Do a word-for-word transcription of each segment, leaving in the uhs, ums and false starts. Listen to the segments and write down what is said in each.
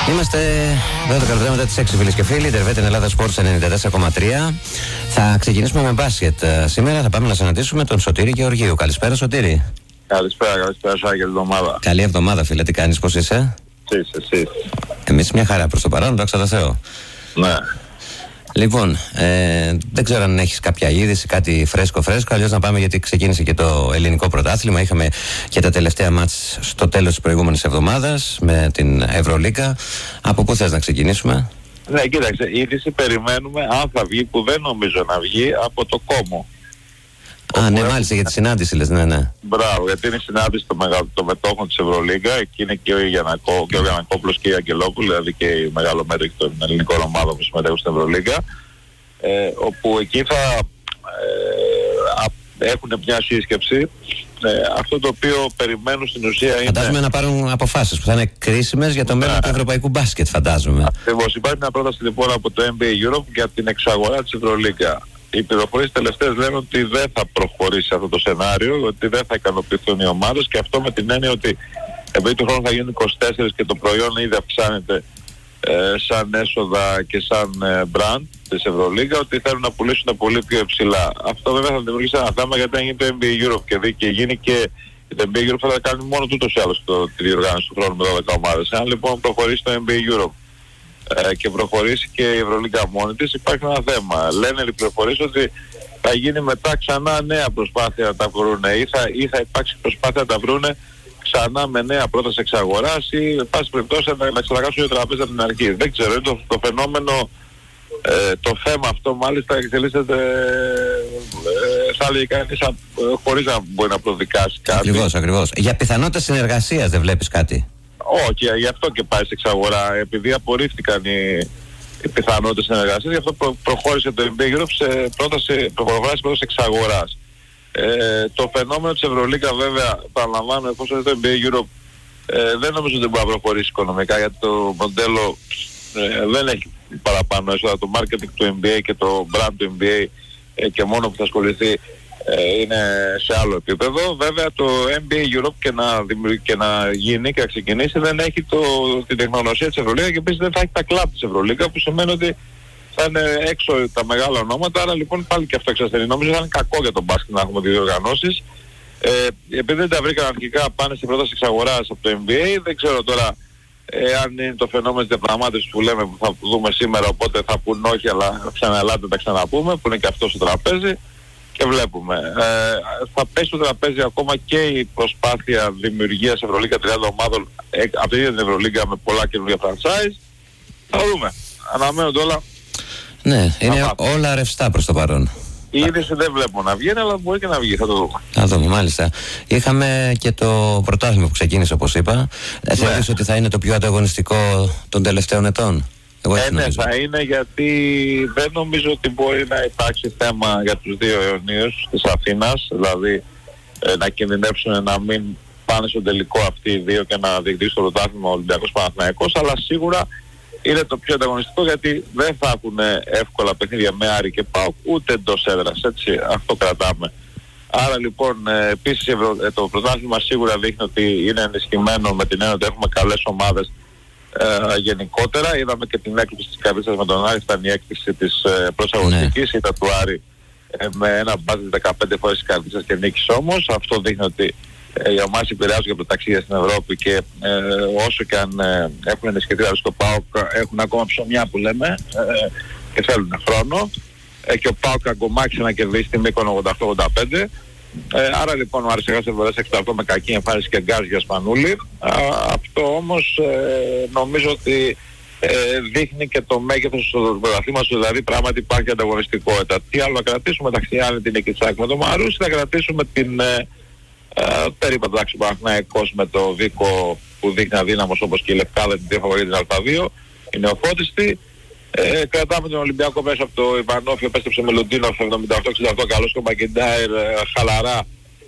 Είμαστε εδώ το καλοκαίρι μετά τις έξι, φίλες και φίλοι. Τερβέτεν Ελλάδα Sports ενενήντα τέσσερα κόμμα τρία. Θα ξεκινήσουμε με μπάσκετ. Σήμερα θα πάμε να συναντήσουμε τον Σωτήρη Γεωργίου. Καλησπέρα, Σωτήρη. Καλησπέρα, καλησπέρα, καλή εβδομάδα. Καλή εβδομάδα, φίλε. Τι κάνεις, πώς είσαι? Εσύ, εσύ. Εμείς μια χαρά προς το παρόν, δόξα τω Θεώ. Ναι. Λοιπόν, ε, δεν ξέρω αν έχεις κάποια είδηση, κάτι φρέσκο φρέσκο, αλλιώς να πάμε, γιατί ξεκίνησε και το ελληνικό πρωτάθλημα. Είχαμε και τα τελευταία μάτς στο τέλος της προηγούμενης εβδομάδας με την Ευρωλίγκα. Από πού θες να ξεκινήσουμε? Ναι, κοίταξε, η είδηση περιμένουμε, αν θα βγει, που δεν νομίζω να βγει, από το Κόμο. Α, ναι, μάλιστα, για τη συνάντηση λες, ναι, ναι. Μπράβο, γιατί είναι η συνάντηση των μεγα... το μετόχων της Ευρωλίγκα. Εκεί είναι και ο Γιανακό, και ο Γιανακόπουλος και η Αγγελόπουλη, δηλαδή και οι μεγαλομέτρικοι των ελληνικών ομάδων που συμμετέχουν στην Ευρωλίγκα. Ε, όπου εκεί θα ε, έχουν μια σύσκεψη. Ε, αυτό το οποίο περιμένουν στην ουσία είναι... Φαντάζομαι να πάρουν αποφάσεις που θα είναι κρίσιμες για το μέλλον ναι. του ευρωπαϊκού μπάσκετ, φαντάζομαι. Ακριβώς. Υπάρχει μια πρόταση λοιπόν από το N B A Europe για την εξαγορά της Ευρωλίγκα. Οι πληροφορίες τελευταίες λένε ότι δεν θα προχωρήσει αυτό το σενάριο, ότι δεν θα ικανοποιηθούν οι ομάδες, και αυτό με την έννοια ότι επειδή του χρόνου θα γίνουν είκοσι τέσσερα και το προϊόν ήδη αυξάνεται ε, σαν έσοδα και σαν ε, brand της Ευρωλίγκα, ότι θέλουν να πουλήσουν πολύ πιο υψηλά. Αυτό βέβαια θα δημιουργήσει ένα θέμα, γιατί αν γίνει το N B A Europe και δει και γίνει και το N B A Europe θα κάνει μόνο τούτος ή άλλως το, τη διοργάνωση του χρόνου με δώδεκα ομάδες. Αν λοιπόν προχωρήσει το N B A Europe ε, και προχωρήσει και η Ευρωλίγκα μόνη της, υπάρχει ένα θέμα. Λένε οι πληροφορίες ότι θα γίνει μετά ξανά νέα προσπάθεια να τα βρουν, ή θα, ή θα υπάρξει προσπάθεια να τα βρουν ξανά με νέα πρόταση εξαγοράς, ή εν πάση περιπτώσει να, να εξαγοράσουν το τραπέζι από την αρχή. Δεν ξέρω, είναι το, το φαινόμενο, ε, το θέμα αυτό μάλιστα εξελίσσεται, ε, θα έλεγε κανείς, ε, χωρίς να μπορεί να προδικάσει κάτι. Ακριβώς, ακριβώς. Για πιθανότητα συνεργασίας δεν βλέπεις κάτι? Όχι, γι' αυτό και πάει σε εξαγορά, επειδή απορρίφθηκαν οι, οι πιθανότητες συνεργασίας, γι' αυτό προ, προχώρησε το N B A Europe σε πρόταση, προχωράσει πρόταση εξαγοράς. Ε, το φαινόμενο της Ευρωλίγκα βέβαια, παραλαμβάνω, εφόσον το N B A Europe ε, δεν νομίζω ότι μπορεί να προχωρήσει οικονομικά, γιατί το μοντέλο ε, δεν έχει παραπάνω έσοδα. Το marketing του N B A και το brand του N B A ε, και μόνο που θα ασχοληθεί ε, είναι σε άλλο επίπεδο. Βέβαια το N B A Europe και να, και να γίνει και να ξεκινήσει δεν έχει το, την τεχνογνωσία της Ευρωλίγκα, και επίσης δεν θα έχει τα κλαμπ της Ευρωλίγκα, που σημαίνει ότι θα είναι έξω τα μεγάλα ονόματα, άρα λοιπόν πάλι και αυτό εξασθενεί. Νομίζω θα είναι κακό για τον μπάσκετ να έχουμε δύο οργανώσεις. Ε, επειδή δεν τα βρήκαν αρχικά, πάνε στην πρόταση εξαγοράς από το N B A. Δεν ξέρω τώρα ε, αν είναι το φαινόμενο της διαπραγμάτευσης που λέμε, που θα δούμε σήμερα, οπότε θα πούν όχι, αλλά ξαναελάτε τα ξαναπούμε, που είναι και αυτό στο τραπέζι, και βλέπουμε. Ε, θα πέσει στο τραπέζι ακόμα και η προσπάθεια δημιουργίας Ευρωλίγκα τριάντα ομάδων ε, από την ίδια την Ευρωλίγκα με πολλά καινούργια franchise. Θα δούμε. Αναμένονται όλα. Ναι, είναι Α, όλα ρευστά προς το παρόν. Η είδηση δεν βλέπω να βγαίνει, αλλά μπορεί και να βγει, θα το δούμε. Θα δούμε, μάλιστα. Είχαμε και το πρωτάθλημα που ξεκίνησε, όπως είπα. Ναι. Θεωρείς ότι θα είναι το πιο ανταγωνιστικό των τελευταίων ετών? Εγώ ε, ναι, θα είναι, γιατί δεν νομίζω ότι μπορεί να υπάρξει θέμα για τους δύο αιωνίους της Αθήνας, δηλαδή ε, να κινδυνεύσουν να μην πάνε στο τελικό αυτοί οι δύο και να διεκδικήσουν το πρωτάθλημα Ολυμπιακός Παναθηναϊκός, αλλά σίγουρα είναι το πιο ανταγωνιστικό, γιατί δεν θα έχουν εύκολα παιχνίδια με Άρη και ΠΑΟΚ ούτε εντός έδρας, έτσι, αυτό κρατάμε. Άρα λοιπόν ε, επίσης ε, το πρωτάθλημα σίγουρα δείχνει ότι είναι ενισχυμένο, με την έννοια ότι έχουμε καλές ομάδες ε, γενικότερα. Είδαμε και την έκπληξη της Καρδίτσας με τον Άρη, ήταν η έκπληξη της ε, προσαγωγικής, ναι. Ήταν του Άρη ε, με ένα μπάζι δεκαπέντε φορές της Καρδίτσας και νίκης όμως. Αυτό δείχνει ότι οι ομάδες επηρεάζουν για το ταξίδια στην Ευρώπη, και ε, όσο και αν ε, έχουν ενισχυθεί στο ΠΑΟΚ, έχουν ακόμα ψωμιά που λέμε ε, και θέλουν χρόνο, ε, και ο ΠΑΟΚ αγκομάχησε να κερδίσει τη Μύκονο ογδόντα οκτώ ογδόντα πέντε. Ε, άρα λοιπόν ο Άρης έχασε βολές εξήντα οκτώ με κακή εμφάνιση και γκάζ για Σπανούλη. Α, αυτό όμως ε, νομίζω ότι ε, δείχνει και το μέγεθος του πρωταθλήματος, δηλαδή πράγματι υπάρχει ανταγωνιστικότητα. Τι άλλο να κρατήσουμε, μεταξύ άλλων την Εκιτσάκ με τον Μαρούσι, να κρατήσουμε την ε, Uh, περίπου εντάξει ο Παναθηναϊκός με το Βίκο που δείχνει αδύναμος, όπως και η Λευκάδα την διαφορετική την Α δύο, η νεοφώτιστη. Ε, κρατάμε τον Ολυμπιακό μέσα από το Ιβανόφι, επέστρεψε με Λοντίνοφ εβδομήντα οκτώ εξήντα οκτώ, καλός και ο Μακεντάιρ, χαλαρά.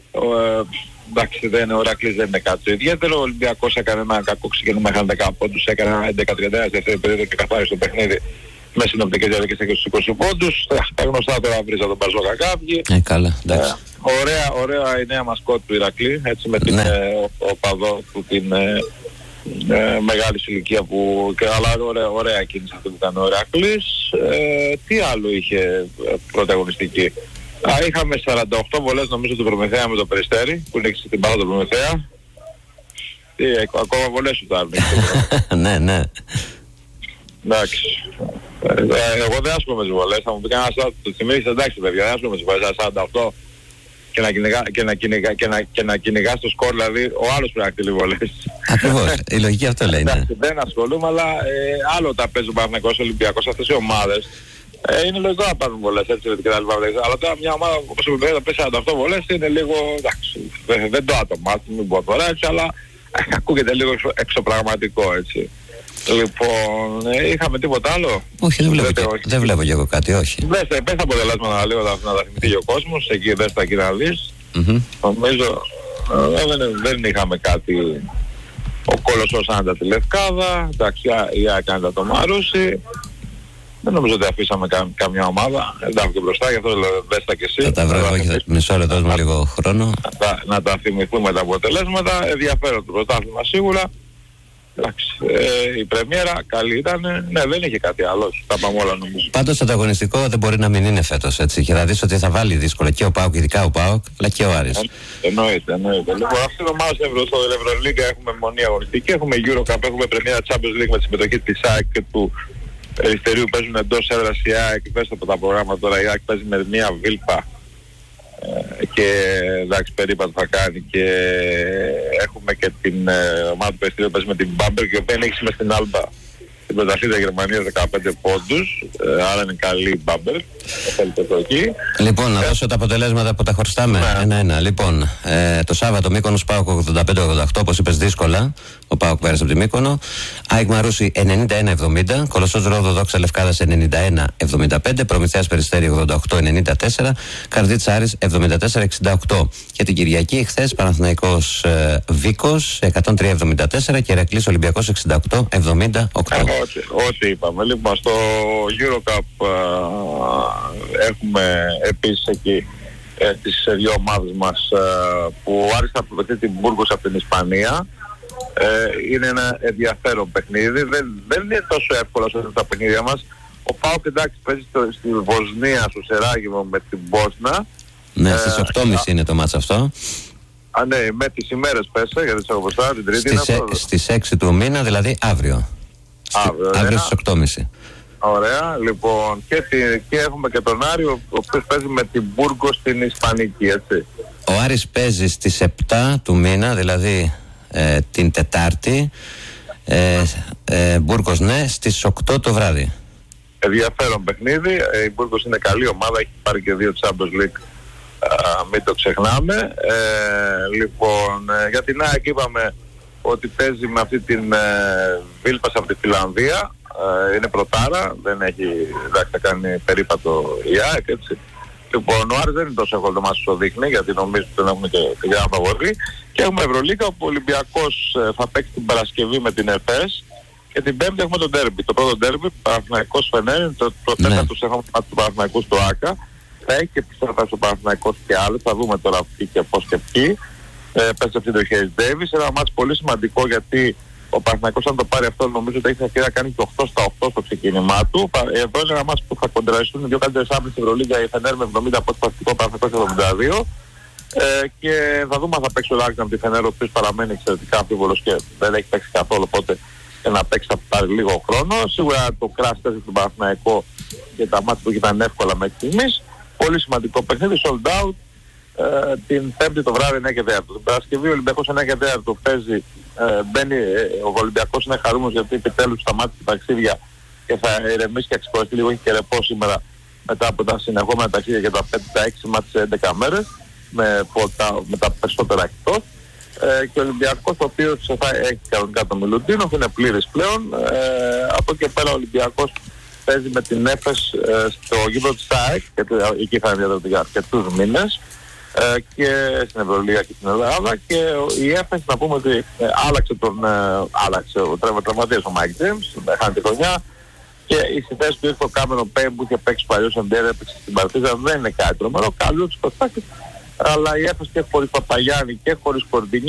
Ε, εντάξει, δεν, ο Ρακλής δεν είναι κάτι ιδιαίτερο. Ο Ολυμπιακός έκανε ένα κακό ξεκίνημα, είχαν δέκα πόντους, έκανε ένα έντεκα τριάντα ένα σε αυτή την περίοδο και καθάρισε το παιχνίδι με συνοπτικές διαδικασίες και στους είκοσι πόντους. Τα γνωστά τώρα βρίζα τον Παζόκα κάποιοι. Ε, καλά, εντάξει. Ε, ωραία, ωραία η νέα μασκότ του Ηρακλή, έτσι με την ναι. ε, οπαδό του την, ε, ε, μεγάλης ηλικία που, και, αλλά ωραία, ωραία κίνηση αυτό που ήταν ο Ηρακλής. Ε, τι άλλο είχε πρωταγωνιστική? Α, είχαμε σαράντα οκτώ βολές νομίζω του Προμηθέα με το Περιστέρι που είναι στην πάρα του Προμηθέα. Τι, ακόμα βολές σου τα Ναι, ναι. Εντάξει. Εγώ δεν άσχομαι με τις βολές, θα μου πει κανένας το θυμίσεις, εντάξει παιδιά, δεν άσχομαι με τις βολές, σαράντα οκτώ και να, κυνηγά, και, να κυνηγά, και, να, και να κυνηγάς το σκορ, δηλαδή ο άλλος πρέπει να κτείλει βολές. Ακριβώς, η λογική αυτό λέει, ναι. Εντάξει, δεν ασχολούμαι, αλλά ε, άλλο τα παίζει ο Παναθηναϊκός, Ολυμπιακός, αυτές οι ομάδες. Ε, είναι λογικό να πάρουν βολές, έτσι και τα λοιπά. Αλλά τώρα μια ομάδα όπως ο Ολυμπιακός παίζει σαράντα οκτώ βολές είναι λίγο, εντάξει, δεν το άτομα, μην πω τώρα έτσι, αλλά ακούγεται λίγο εξωπραγματικό, έτσι. Λοιπόν, ε, είχαμε τίποτα άλλο? Όχι, δεν βλέπω, και, όχι. δεν βλέπω και εγώ κάτι, όχι. Δες, πες τα αποτελέσματα λίγο να τα θυμηθεί ο κόσμος, εκεί δες τα εκεί να δεις. Mm-hmm. Νομίζω ε, δεν, δεν είχαμε κάτι. Ο Κολοσσός άντα τη Λευκάδα, εντάξει, η ΑΕΚ άντα το Μαρούσι. Δεν νομίζω ότι αφήσαμε κα, καμιά ομάδα. Εντάξει και μπροστά, γι' αυτό δες τα και εσύ. Θα τα βρω, όχι, μισό λεπτό με λίγο χρόνο. Να τα, να τα θυμηθούμε τα αποτελέσματα. Ενδιαφέρον το πρωτάθλημα σίγουρα. Εντάξει, ε, η πρεμιέρα καλή ήταν, ναι, δεν είχε κάτι άλλο, τα πάμε όλα νομίζω. Πάντως το ανταγωνιστικό δεν μπορεί να μην είναι φέτος, έτσι, και θα δεις ότι θα βάλει δύσκολα και ο ΠΑΟΚ, ειδικά ο ΠΑΟΚ, αλλά και ο Άρης. Ε, εννοείται, εννοείται. Λοιπόν, αυτή την ομάδα στο Ευρωλίγκα έχουμε μονή αγωνιστική, έχουμε Eurocup, έχουμε πρεμιέρα Champions League με τη συμμετοχή της ΑΕΚ και του Περιστερίου, παίζουν εντός έδρας η ΑΕΚ, πες από τα προγράμματα τώρα, η ΑΕΚ παίζει με μια Βίλπα. Και εντάξει περίπατο θα κάνει και έχουμε και την ε, ομάδα του Περιστηρίου που παίζει με την Μπάμπερ και η οποία έχει μες στην Άλμπα την πρωταθλήτρια Γερμανίας δεκαπέντε πόντους, ε, άρα είναι καλή η Μπάμπερ. Λοιπόν, να δώσω τα αποτελέσματα που τα χωριστάμε ένα-ένα. Λοιπόν, ε, το Σάββατο Μύκονος ΠΑΟΚ ογδόντα πέντε ογδόντα οκτώ, όπως είπες δύσκολα, ο ΠΑΟΚ πέρασε από τη Μύκονο. ΑΕΚ Μαρούσι ενενήντα ένα εβδομήντα, Κολοσσός Ρόδο Δόξα Λευκάδας ενενήντα ένα εβδομήντα πέντε, Προμηθέας Περιστέρι ογδόντα οκτώ ενενήντα τέσσερα, Καρδίτσα Άρης εβδομήντα τέσσερα εξήντα οκτώ. Και την Κυριακή χθες Παναθηναϊκός ε, Βίκος εκατόν τρία εβδομήντα τέσσερα και Ηρακλής Ολυμπιακός εξήντα οκτώ εβδομήντα οκτώ. Ό,τι είπαμε. Λοιπόν, στο Eurocup έχουμε επίσης εκεί ε, τις δύο ομάδες μας ε, που ο Άρης θα αποβεθεί την Μπούργος από την Ισπανία. Ε, είναι ένα ενδιαφέρον παιχνίδι. Δεν, δεν είναι τόσο εύκολο όσο τα παιχνίδια μας. Ο ΠΑΟΚ εντάξει παίζει στο, στη Βοσνία, στο Σεράγιμο με την Μπόσνα. Ναι, στις οκτώ και τριάντα ε, είναι το μάτς αυτό. Α, ναι, με τις ημέρες πέσα, γιατί σε όπως την Τρίτη στις, είναι αυτό. Στις έξι του μήνα, δηλαδή αύριο. Αύριο, αύριο στις οκτώ και τριάντα. Ωραία, λοιπόν, και, τη, και έχουμε και τον Άριο, ο οποίος παίζει με την Μπούργο στην Ισπανική, έτσι. Ο Άρης παίζει στις επτά του μήνα, δηλαδή ε, την Τετάρτη, ε, ε, Μπούργος ναι, στις οκτώ το βράδυ. Ενδιαφέρον παιχνίδι, ε, η Μπούργος είναι καλή ομάδα, έχει πάρει και δύο Champions League, α, μην το ξεχνάμε. Ε, λοιπόν, ε, για την ΑΕΚ είπαμε ότι παίζει με αυτή την ε, Βίλπας από τη Φιλανδία. Uh, είναι πρωτάρα, δεν έχει, εντάξει, θα κάνει περίπατο η ΑΕΚ, έτσι. Λοιπόν, ο Άρης δεν είναι τόσο εύκολο το μάτι όσο δείχνει, γιατί νομίζω ότι δεν έχουμε και, και για να φαβορεί. Και έχουμε Ευρωλίγκα, όπου ο Ολυμπιακός uh, θα παίξει την Παρασκευή με την ΕΦΕΣ και την Πέμπτη έχουμε τον ντέρμπι. Το πρώτο ντέρμπι, Παναθηναϊκός Φενέρ, το, το ναι. τέταρτο έχουμε του Παναθηναϊκού στο ΆΚΑ. Θα έχει και πιστεύω στο Παναθηναϊκός και άλλους, θα δούμε τώρα ποιοι και πώς και ποιοι. Ε, πέσει αυτή το Χέρις Ντέιβις, ένα μάτι πολύ σημαντικό γιατί ο Παναθηναϊκός αν το πάρει αυτό νομίζω ότι έχει ευκαιρία να κάνει και οκτώ στα οκτώ στο ξεκίνημά του. Εδώ είναι ένα μάτς που θα κοντραριστούν οι δύο καλύτερες άμυνες στην Ευρωλίγκα, η Φενέρ με εβδομήντα από το παθητικό, Παναθηναϊκός εβδομήντα δύο. Ε, και θα δούμε αν θα παίξει ο Λάγκνα με τη Φενέρ, ο οποίος παραμένει εξαιρετικά αμφίβολος και δεν έχει παίξει καθόλου, οπότε και να παίξει θα πάρει λίγο χρόνο. Σίγουρα το crash test του Παναθηναϊκό και τα μάτια που ήταν εύκολα μέχρι στιγμής. Πολύ σημαντικό παιχνίδι, sold out. Uh, την Πέμπτη το βράδυ εννιά και τέταρτο. Την Παρασκευή ο Ολυμπιακός εννιά και τέταρτο παίζει, uh, μπαίνει, uh, ο Ολυμπιακός είναι χαρούμενος γιατί επιτέλους σταμάτησε τα ταξίδια και θα ηρεμήσει και εξυπηρετεί λίγο, έχει και ρεπό σήμερα μετά από τα συνεχόμενα ταξίδια για τα πέντε έξι μάτς σε έντεκα μέρες με, τα, με τα περισσότερα εκτός. Uh, και ο Ολυμπιακός ο οποίος θα έχει κανονικά το Μιλουτίνοφ, είναι πλήρης πλέον. Uh, από εκεί πέρα ο Ολυμπιακός παίζει με την ΕΦΕΣ uh, στο γήπεδο της ΑΕΚ και εκεί θα είναι για αρκετούς μήνες. Ε, και στην Ευρωλίγα και στην Ελλάδα και η ΕΦΕΣ να πούμε ότι ε, άλλαξε τον ε, άλλαξε ο τραυματίας ο Μάικ Τζέιμς, χάνει τη χρονιά και η συνθέση του ήρθε ο Κάμερον Πέιν που είχε παίξει παλιός εντέρ, έπαιξε στην Παρτίζα, δεν είναι κάτι τρομερό, καλό τους προσπάθειες, αλλά η ΕΦΕΣ και χωρίς Παπαγιάννη και χωρίς Κορντινιέ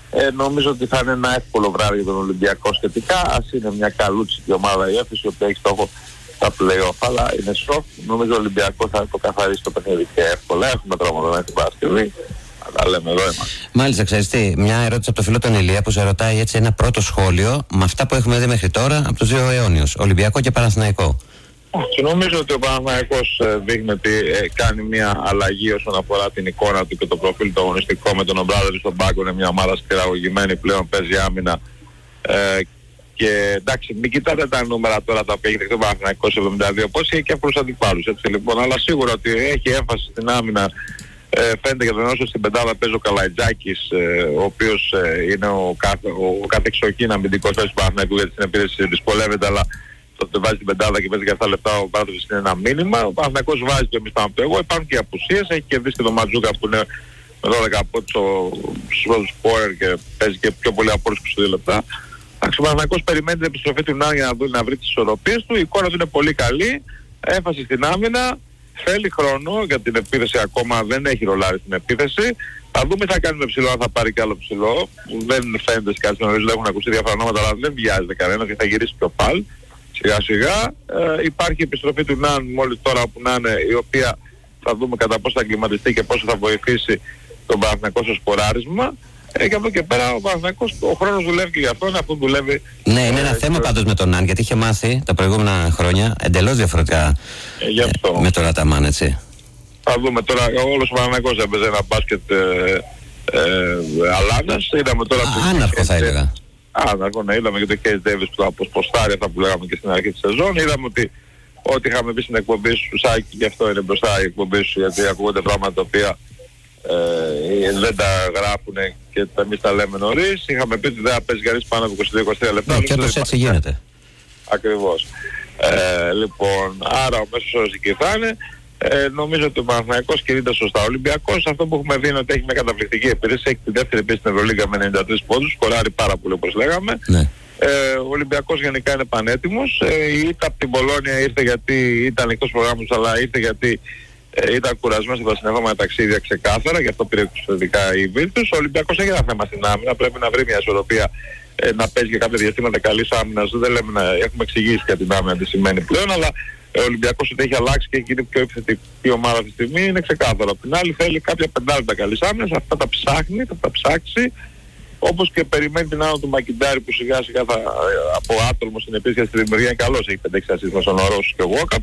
Ε, νομίζω ότι θα είναι ένα εύκολο βράδυ για τον Ολυμπιακό σχετικά. Ας είναι μια καλούτσικη ομάδα η Έφεση, που έχει στόχο τα play-off, αλλά είναι σοφ. Νομίζω ο Ολυμπιακός θα το καθαρίσει το παιχνίδι και εύκολα. Έχουμε τρόμο την Παρασκευή. Αλλά λέμε εδώ είμαστε. Μάλιστα, ξέρεις τι, μια ερώτηση από το φίλο τον Ηλία που σε ρωτάει έτσι ένα πρώτο σχόλιο με αυτά που έχουμε δει μέχρι τώρα από τους δύο αιώνιους, Ολυμπιακό και Παναθηναϊκό. Και νομίζω ότι ο Παναθηναϊκός δείχνει ότι ε, κάνει μια αλλαγή όσον αφορά την εικόνα του και το προφίλ το αγωνιστικό, με τον Ομπράδερ στον πάγκο. Είναι μια ομάδα σκληραγωγημένη, πλέον παίζει άμυνα. Ε, και εντάξει, μην κοιτάτε τα νούμερα τώρα τα οποία έχει δεχτεί ο Παναθηναϊκός εβδομήντα δύο πόσοι, έχει και εύκολους αντιπάλους, έτσι λοιπόν. Αλλά σίγουρα ότι έχει έμφαση στην άμυνα. Ε, φαίνεται για τον όσο στην πεντάδα παίζει ο Καλαϊτζάκης, ε, ο οποίος ε, είναι ο, κάθε, ο, ο κατεξοχήν αμυντικός παίκτης του Παναθηναϊκού, γιατί στην επίθεση δυσκολεύεται, αλλά τότε βάζει την πεντάδα και παίζει για αυτά λεπτά. Ο Πάτρος είναι ένα μήνυμα. Ο Παναθηναϊκός βάζει το εμείς πάνω από το εγώ. Υπάρχουν και απουσίες. Έχει κερδίσει τον Ματζούκα που είναι με δώδεκα πόντους στους πρώτους σκόρερ και παίζει και πιο πολύ από όλους είκοσι δύο λεπτά. Ο Παναθηναϊκός περιμένει την επιστροφή του Νάν για να, δει, να βρει τις ισορροπίες του. Η εικόνα του είναι πολύ καλή. Έμφαση στην άμυνα. Θέλει χρόνο για την επίθεση, ακόμα δεν έχει ρολάρει στην επίθεση. Θα δούμε τι θα κάνει με ψηλό, αν θα πάρει κι άλλο ψηλό. Δεν φαίνεται σε κάτι νωρίς, έχουν ακουστεί διάφορα ονόματα, αλλά δεν βιάζεται κανένας και θα γυρίσει πιο πάλι. Σιγά σιγά ε, υπάρχει επιστροφή του Ναν μόλις τώρα που να είναι, η οποία θα δούμε κατά πόσο θα εγκληματιστεί και πόσο θα βοηθήσει τον Παναθηναϊκό στο σποράρισμα. Ε, και από εδώ και πέρα ο Παναθηναϊκός, ο χρόνος δουλεύει και για αυτόν, αφού δουλεύει. Ναι, είναι ένα ε, θέμα πάντως με τον Ναν, γιατί είχε μάθει τα προηγούμενα χρόνια εντελώς διαφορετικά ε, ε, με τον Αταμάν, έτσι. Θα δούμε τώρα, όλος ο Παναθηναϊκός έπαιζε ένα μπάσκετ ε, ε, αλάνας. Είδαμε τώρα Α, άναρχο θα έλεγα. Άναρχο, ναι, είδαμε και το Case Davis που θα αποσποστάρει αυτά που λέγαμε και στην αρχή της σεζόν. Είδαμε ότι ό,τι είχαμε πει στην εκπομπή σου, Σάκη, γι' αυτό είναι μπροστά η εκπομπή σου, γιατί ακούγονται πράγματα τα οποία ε, δεν τα γράφουν και εμείς τα λέμε νωρίς. Είχαμε πει ότι δεν θα παίζει κανείς πάνω από είκοσι δύο είκοσι τρία λεπτά. Ναι, και όπως έτσι γίνεται. Ακριβώς. Ε, λοιπόν, άρα ο μέσος όρος εκεί θα είναι. Ε, νομίζω ότι ο Παναθηναϊκός κινείται σωστά. Ο Ολυμπιακός, αυτό που έχουμε δει είναι ότι έχει μια καταπληκτική επίθεση. Έχει τη δεύτερη επίσης στην Ευρωλίγκα με ενενήντα τρεις πόντους. Σκοράρει πάρα πολύ όπως λέγαμε. Ναι. Ε, ο Ολυμπιακός γενικά είναι πανέτοιμος. Ε, η ήττα από την Πολόνια ήρθε γιατί ήταν εκτός προγράμματος, αλλά ήρθε γιατί ε, ήταν κουρασμένος από τα συνεχόμενα ταξίδια ξεκάθαρα. Γι' αυτό πήρε εξωτερικά η Βίλτους. Ο Ολυμπιακός έχει ένα θέμα στην άμυνα. Πρέπει να βρει μια ισορροπία. Ε, να παίζει και κάποια διαστήματα καλής άμυνας. Δεν λέμε να έχουμε εξηγήσει για την άμυνα τι σημαίνει πλέον, αλλά ο Ολυμπιακός ότι έχει αλλάξει και έχει γίνει πιο επιθετική ομάδα αυτή τη στιγμή είναι ξεκάθαρο. Απ' την άλλη θέλει κάποια πεντάλεπτα καλής άμυνας, αυτά τα ψάχνει, θα τα ψάξει, όπως και περιμένει την άνω του Μακιντάρη που σιγά σιγά θα, από άτομο στην επίθεση στη δημιουργία είναι καλός, έχει πέντε έξι ασίστ ο Ρώσος και ο Walkup.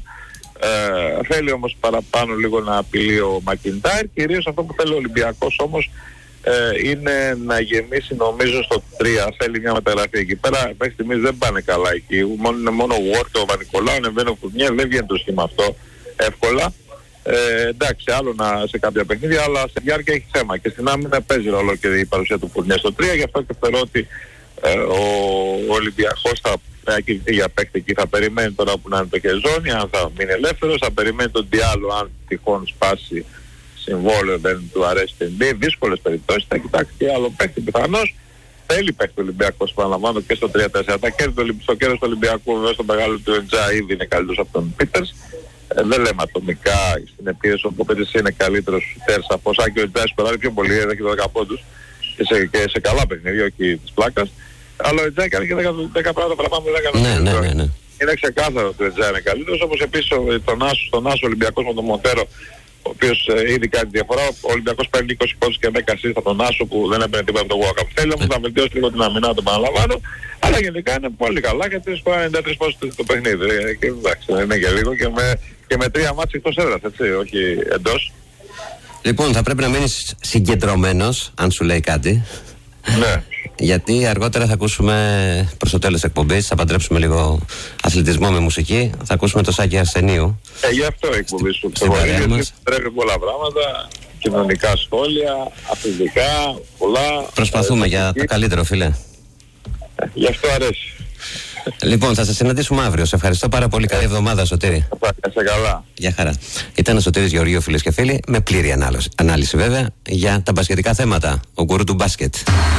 Ε, θέλει όμως παραπάνω λίγο να απειλεί ο Μακιντάρη, κυρίως αυτό που θέλει ο Ολυμπιακός όμως ε, είναι να γεμίσει νομίζω στο τρία. Θέλει μια μεταγραφή εκεί πέρα. Μέχρι στιγμής δεν πάνε καλά εκεί. Μόνο, είναι μόνο ο Ward, ο Βανικολάου, ανεβαίνει ο Φουρνιέ. Δεν βγαίνει το σχήμα αυτό εύκολα. Ε, εντάξει, άλλο να, σε κάποια παιχνίδια, αλλά σε διάρκεια έχει θέμα. Και στην άμυνα παίζει ρόλο και η παρουσία του Φουρνιέ στο τρία. Γι' αυτό και θεωρώ ότι ε, ο, ο Ολυμπιακός θα ακινηθεί για παίκτη εκεί. Θα περιμένει τώρα που να είναι το Χεζόνι, αν θα μείνει ελεύθερος. Θα περιμένει τον Διάλο, αν τυχόν σπάσει συμβόλαιο, δεν του αρέσει την μπει, δύσκολες περιπτώσεις, θα κοιτάξει και άλλο παίκτη πιθανώς. Θέλει παίκτη ο Ολυμπιακός, παραλαμβάνω, και στο τρία τέσσερα. Τα κέρδη στο κέρδος του Ολυμπιακού, βέβαια στο μεγάλο του Εντζά ήδη είναι καλύτερος από τον Πίτερς. Ε, δεν λέμε ατομικά, στην επίθεση ο Πέτρης είναι καλύτερος σουτέρς από όσα και ο Εντζά σκοράρει πιο πολύ, έχει δώδεκα πόντους και σε, και σε καλά παιχνίδια, όχι της πλάκας. Αλλά ο Εντζά κάνει και δέκα πράγματα παραπάνω, δεν έκανε. Ναι, ναι, ναι, ναι. Είναι ξεκάθαρο ότι ο Εντζά είναι καλύτερος, όπως επίσης τον Άσο, τον Άσο Ολυμπιακός με τον Μοντέρο, ο οποίος ε, ήδη κάνει διαφορά. Ο Ολυμπιακός παίρνει είκοσι πόντους και δέκα ασίστ από τον Άσο που δεν έπαιρνε τίποτα από τον Walkup. Θέλει όμως να βελτιώσει λίγο την αμυνά, τον παραλαμβάνω. Αλλά γενικά είναι πολύ καλά γιατί σκοράει ενενήντα τρεις πόντους το παιχνίδι. Ε, και εντάξει, είναι και λίγο και με, και με τρία μάτς εκτός έδρας, έτσι, όχι εντός. Λοιπόν, θα πρέπει να μείνεις συγκεντρωμένος, αν σου λέει κάτι. Ναι. Γιατί αργότερα θα ακούσουμε προς το τέλος της εκπομπής, θα παντρέψουμε λίγο αθλητισμό με μουσική. Θα ακούσουμε το Σάκη Αρσενίου. Ε, γι' αυτό η εκπομπή σου. Πρέπει πολλά πράγματα, κοινωνικά σχόλια, αθλητικά, πολλά. Προσπαθούμε ε, για το καλύτερο, φίλε. Ε, γι' αυτό αρέσει. Λοιπόν, θα σας συναντήσουμε αύριο. Σε ευχαριστώ πάρα πολύ. Καλή εβδομάδα, Σωτήρη. Σε καλά. Γεια χαρά. Ήταν ο Σωτήρης Γεωργίου, φίλες και φίλοι, με πλήρη ανάλυση, ανάλυση βέβαια για τα μπασκετικά θέματα. Ο γκουρού του μπάσκετ.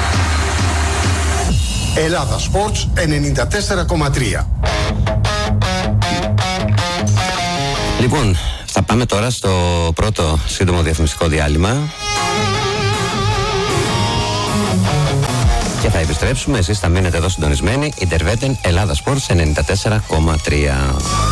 Ελλάδα Sports ενενήντα τέσσερα κόμμα τρία. Λοιπόν, θα πάμε τώρα στο πρώτο σύντομο διαφημιστικό διάλειμμα. Και θα επιστρέψουμε, εσείς θα μείνετε εδώ συντονισμένοι. Ιντερβέτεν Ελλάδα Sports ενενήντα τέσσερα κόμμα τρία.